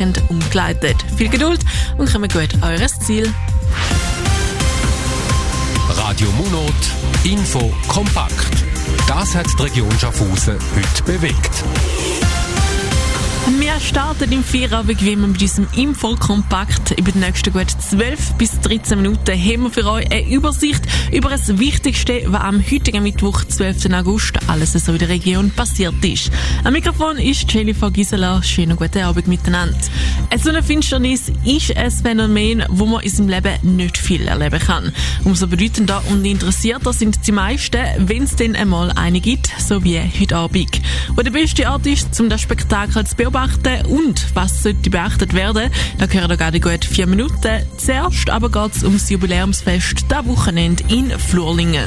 entsprechend umgeleitet. Viel Geduld und kommen gut an eures Ziel. Radio Munot, Info kompakt. Das hat die Region Schaffhausen heute bewegt. Wir starten im Feierabend wie immer mit unserem Info-Kompakt. Über die nächsten gut 12 bis 13 Minuten haben wir für euch eine Übersicht über das Wichtigste, was am heutigen Mittwoch, 12. August, alles so in der Region passiert ist. Am Mikrofon ist Jennifer Gisela. Schönen guten Abend miteinander. Eine Sonnenfinsternis ist ein Phänomen, wo man in seinem Leben nicht viel erleben kann. Umso bedeutender und interessierter sind die meisten, wenn es denn einmal eine gibt, so wie heute Abend. Wo der beste Ort ist, um das Spektakel zu beobachten und was sollte beachtet werden, da gehören da gerade gut 4 Minuten. Zuerst aber geht es ums Jubiläumsfest das Wochenende in Flurlingen.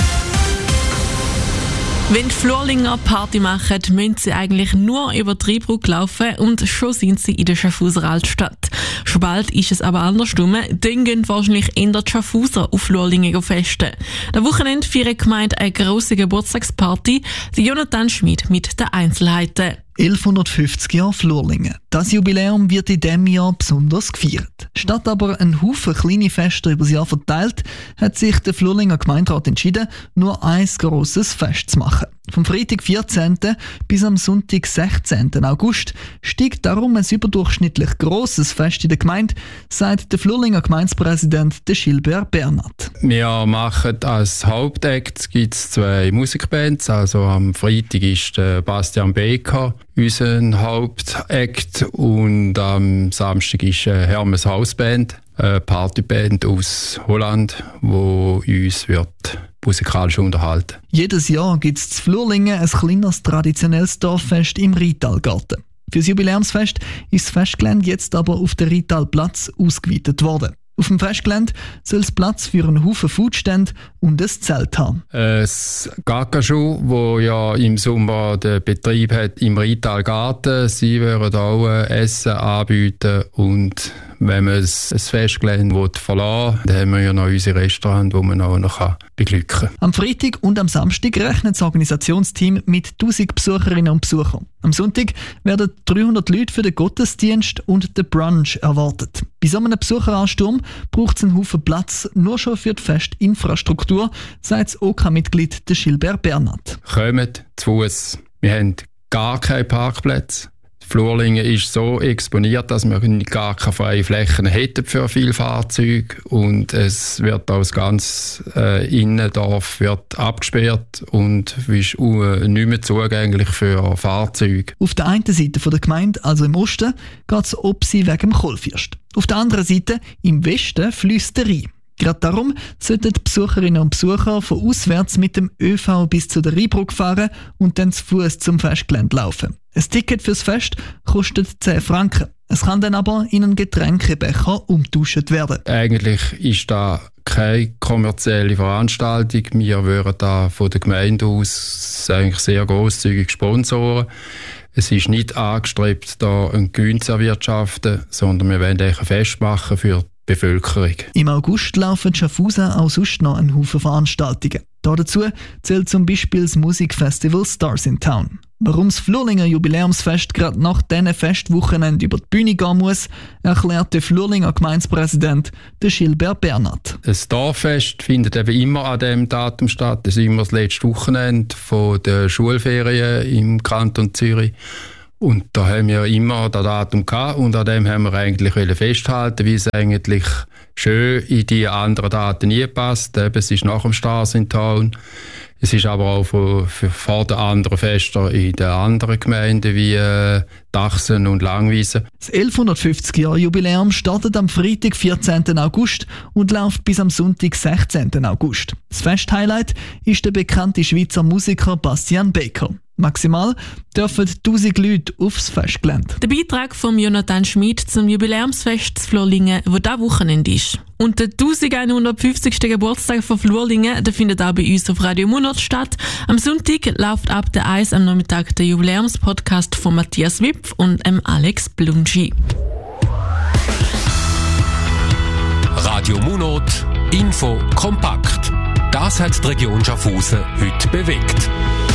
Wenn die Flurlinger Party machen, müssen sie eigentlich nur über die Rheinbrücke laufen und schon sind sie in der Schaffhauser Altstadt. Schon bald ist es aber andersrum, dann gehen wahrscheinlich eher die Schaffhauser auf Flurlingen festen. Das Wochenende feiert die Gemeinde eine grosse Geburtstagsparty, die Jonathan Schmid mit den Einzelheiten. 1150 Jahre Flurlingen. Das Jubiläum wird in diesem Jahr besonders gefeiert. Statt aber einen Haufen kleine Feste über das Jahr verteilt, hat sich der Flurlinger Gemeinderat entschieden, nur ein grosses Fest zu machen. Vom Freitag 14. bis am Sonntag 16. August steigt darum ein überdurchschnittlich grosses Fest in der Gemeinde, sagt der Flurlinger Gemeindepräsident Gilbert Bernat. Wir machen als Hauptakt gibt's 2 Musikbands. Also am Freitag ist der Bastian Becker unser Hauptakt und am Samstag ist Hermes Hausband, eine Partyband aus Holland, wo uns wird musikalisch unterhalten. Jedes Jahr gibt es in Flurlingen ein kleines traditionelles Dorffest im Rheintalgarten. Für das Jubiläumsfest ist das Festgelände jetzt aber auf den Rheintalplatz ausgeweitet worden. Auf dem Festgelände soll es Platz für einen Haufen Foodstände und ein Zelt haben. Das Gaggaschuh, wo ja im Sommer den Betrieb hat im Rheintalgarten, sie würden auch Essen anbieten und wenn man das Festgelände verlassen will, dann haben wir ja noch unser Restaurant, wo man auch noch beglücken kann. Am Freitag und am Samstag rechnet das Organisationsteam mit 1000 Besucherinnen und Besuchern. Am Sonntag werden 300 Leute für den Gottesdienst und den Brunch erwartet. Bei so einem Besucheransturm braucht es einen Haufen Platz, nur schon für die Festinfrastruktur, sagt das OK-Mitglied Gilbert Bernat. Kommt zu Fuss. Wir haben gar keinen Parkplatz. Flurlingen ist so exponiert, dass wir gar keine freien Flächen hätten für viele Fahrzeuge und es wird auch das ganze Innendorf wird abgesperrt und ist nicht mehr zugänglich für Fahrzeuge. Auf der einen Seite der Gemeinde, also im Osten, geht es Opsi wegen dem Kohlfürst. Auf der anderen Seite, im Westen, fließt der Rhein. Gerade darum sollten die Besucherinnen und Besucher von auswärts mit dem ÖV bis zu der Rheinbrücke fahren und dann zu Fuß zum Festgelände laufen. Ein Ticket fürs Fest kostet 10 Franken. Es kann dann aber in einen Getränkebecher umgetauscht werden. Eigentlich ist das keine kommerzielle Veranstaltung. Wir würden da von der Gemeinde aus eigentlich sehr grosszügig sponsoren. Es ist nicht angestrebt, da einen Gewinn zu erwirtschaften, sondern wir wollen ein Fest machen für die Bevölkerung. Im August laufen in Schaffhausen auch sonst noch ein Haufen Veranstaltungen. Dazu zählt zum Beispiel das Musikfestival Stars in Town. Warum das Flurlinger Jubiläumsfest gerade nach diesen Festwochenende über die Bühne gehen muss, erklärt der Flurlinger Gemeindepräsident Gilbert Bernat. Das Dorffest findet eben immer an diesem Datum statt. Das ist immer das letzte Wochenende der Schulferien im Kanton Zürich. Und da haben wir immer das Datum gehabt und an dem haben wir eigentlich festhalten, wie es eigentlich schön in die anderen Daten nie passt. Es ist nach dem Stars in Town. Es ist aber auch vor den anderen Festen in den anderen Gemeinden wie Dachsen und Langwiesen. Das 1150-Jahr-Jubiläum startet am Freitag, 14. August und läuft bis am Sonntag, 16. August. Das Festhighlight ist der bekannte Schweizer Musiker Bastian Becker. Maximal dürfen 1000 Leute aufs Festgelände. Der Beitrag von Jonathan Schmid zum Jubiläumsfest zu Flurlingen, wo dieses Wochenende ist. Und der 1150. Geburtstag von Flurlingen, der findet auch bei uns auf Radio Munot statt. Am Sonntag läuft ab der 1 am Nachmittag der Jubiläumspodcast von Matthias Wipf und Alex Blungi. Radio Munot, Info kompakt. Das hat die Region Schaffhausen heute bewegt.